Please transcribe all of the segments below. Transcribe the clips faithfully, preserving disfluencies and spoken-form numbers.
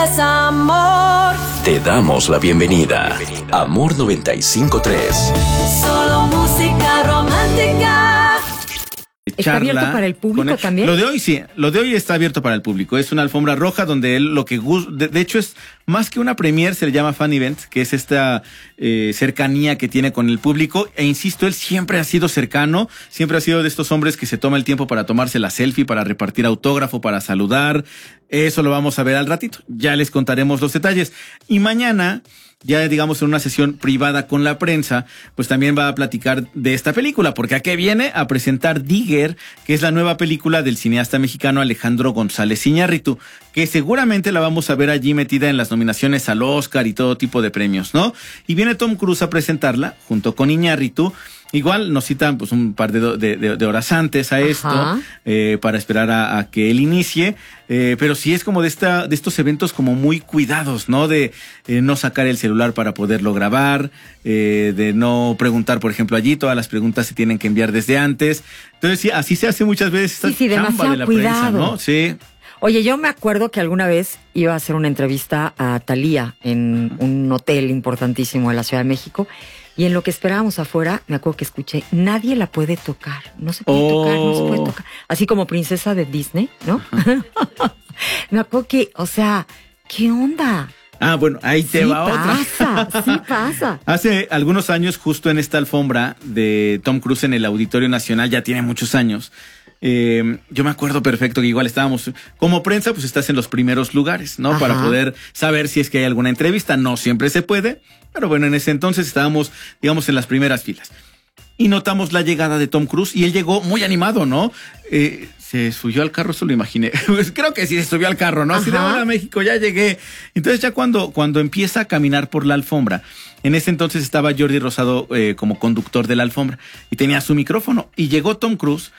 Es amor. Te damos la bienvenida. Amor noventa y cinco punto tres. Solo música romántica. ¿Está abierto para el público también? Lo de hoy sí, lo de hoy está abierto para el público. Es una alfombra roja donde él lo que gusta, de, de hecho es más que una premier, se le llama fan event, que es esta eh, cercanía que tiene con el público. E insisto, él siempre ha sido cercano, siempre ha sido de estos hombres que se toma el tiempo para tomarse la selfie, para repartir autógrafo, para saludar. Eso lo vamos a ver al ratito. Ya les contaremos los detalles. Y mañana, ya digamos en una sesión privada con la prensa, pues también va a platicar de esta película, porque ¿a qué viene? A presentar Digger, que es la nueva película del cineasta mexicano Alejandro González Iñárritu, que seguramente la vamos a ver allí metida en las nominaciones al Oscar y todo tipo de premios, ¿no? Y viene Tom Cruise a presentarla, junto con Iñárritu. Igual nos citan pues un par de, de, de, de horas antes a esto, eh, para esperar a, a que él inicie, eh, pero sí es como de esta de estos eventos como muy cuidados, ¿no? De eh, no sacar el celular para poderlo grabar, eh, de no preguntar, por ejemplo, allí, todas las preguntas se tienen que enviar desde antes. Entonces sí, así se hace muchas veces esta sí, sí, chamba de la cuidado. prensa, ¿no? Sí. Oye, yo me acuerdo que alguna vez iba a hacer una entrevista a Thalía en un hotel importantísimo de la Ciudad de México. Y en lo que esperábamos afuera, me acuerdo que escuché, nadie la puede tocar, no se puede oh. tocar, no se puede tocar. Así como princesa de Disney, ¿no? Me acuerdo que, o sea, ¿qué onda? Ah, bueno, ahí te sí va pasa, otra. Sí pasa. Hace algunos años, justo en esta alfombra de Tom Cruise en el Auditorio Nacional, ya tiene muchos años, Eh, yo me acuerdo perfecto que igual estábamos, como prensa, pues estás en los primeros lugares, ¿no? Ajá. Para poder saber si es que hay alguna entrevista. No siempre se puede, pero bueno, en ese entonces estábamos, digamos, en las primeras filas. Y notamos la llegada de Tom Cruise y él llegó muy animado, ¿no? Eh, se subió al carro, eso lo imaginé. Pues creo que sí se subió al carro, ¿no? Así de, hola México, ya llegué. Entonces ya cuando, cuando empieza a caminar por la alfombra, en ese entonces estaba Jordi Rosado eh, como conductor de la alfombra y tenía su micrófono. Y llegó Tom Cruise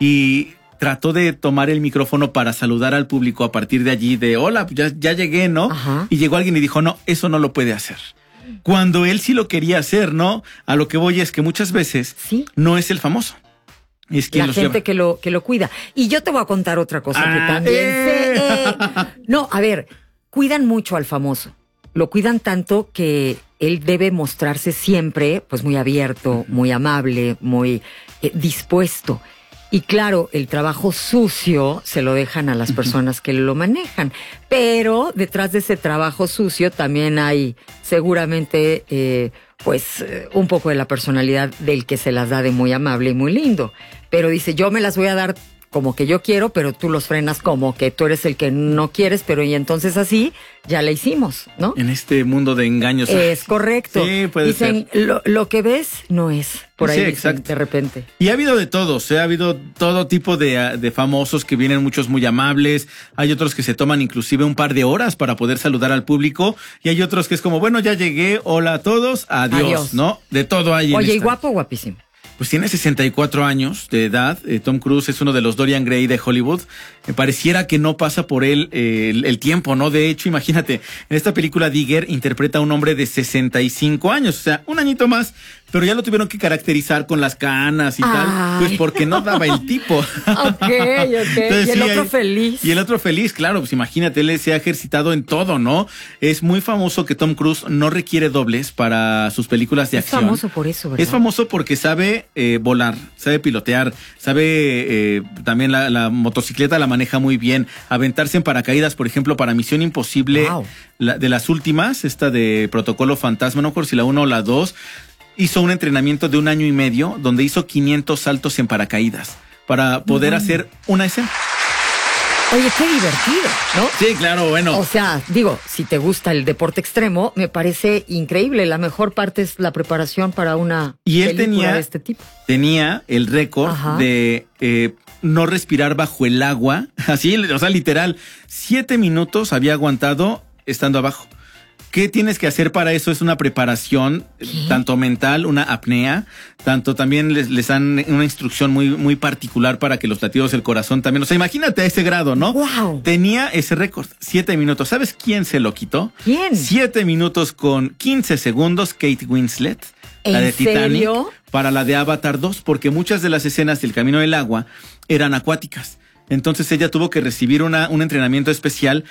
y trató de tomar el micrófono para saludar al público a partir de allí, de hola, ya, ya llegué, ¿no? Ajá. Y llegó alguien y dijo, no, eso no lo puede hacer. Cuando él sí lo quería hacer, ¿no? A lo que voy es que muchas veces ¿Sí? no es el famoso. Es quien la los gente lleva. que lo, que lo cuida. Y yo te voy a contar otra cosa ah, que también eh. sé. Eh. No, a ver, cuidan mucho al famoso. Lo cuidan tanto que él debe mostrarse siempre, pues muy abierto, muy amable, muy eh, dispuesto. Y claro, el trabajo sucio se lo dejan a las personas que lo manejan. Pero detrás de ese trabajo sucio también hay seguramente eh, pues eh, un poco de la personalidad del que se las da de muy amable y muy lindo. Pero dice, yo me las voy a dar como que yo quiero, pero tú los frenas como que tú eres el que no quieres, pero y entonces así ya la hicimos, ¿no? En este mundo de engaños. Es correcto. Sí, puede Dicen, ser. Lo, lo que ves no es. Por ahí sí, dicen, exacto. De repente. Y ha habido de todos, ¿eh? Ha habido todo tipo de, de famosos que vienen, muchos muy amables. Hay otros que se toman inclusive un par de horas para poder saludar al público. Y hay otros que es como, bueno, ya llegué, hola a todos, adiós, adiós. ¿no? De todo hay. Oye, en y guapo, guapísimo. Pues tiene sesenta y cuatro años de edad. Eh, Tom Cruise es uno de los Dorian Gray de Hollywood. Me pareciera que no pasa por él eh, el, el tiempo, ¿no? De hecho, imagínate, en esta película Digger interpreta a un hombre de sesenta y cinco años, o sea, un añito más, pero ya lo tuvieron que caracterizar con las canas y Ay. tal, pues porque no daba el tipo. Ok, ok. Entonces, y el sí, otro hay, feliz. Y el otro feliz, claro, pues imagínate, él se ha ejercitado en todo, ¿no? Es muy famoso que Tom Cruise no requiere dobles para sus películas de es acción. Es famoso por eso, ¿verdad? Es famoso porque sabe eh, volar, sabe pilotear, sabe eh, también la, la motocicleta la maneja muy bien, aventarse en paracaídas, por ejemplo, para Misión Imposible, wow. la, de las últimas, esta de Protocolo Fantasma, no recuerdo si la uno o la dos, hizo un entrenamiento de un año y medio donde hizo quinientos saltos en paracaídas para poder bueno. hacer una escena. Oye, qué divertido, ¿no? Sí, claro, bueno. O sea, digo, si te gusta el deporte extremo, me parece increíble. La mejor parte es la preparación para una y él película tenía, de este tipo. Tenía el récord Ajá. de eh, no respirar bajo el agua, así, o sea, literal, siete minutos había aguantado estando abajo. ¿Qué tienes que hacer para eso? Es una preparación, ¿Qué? tanto mental, una apnea, tanto también les, les dan una instrucción muy, muy particular para que los latidos del corazón también, o sea, imagínate a ese grado, ¿no? Wow. Tenía ese récord, siete minutos. ¿Sabes quién se lo quitó? ¿Quién? Siete minutos con quince segundos, Kate Winslet, la de Titanic, serio? Para la de Avatar dos, porque muchas de las escenas del Camino del Agua eran acuáticas. Entonces ella tuvo que recibir una, un entrenamiento especial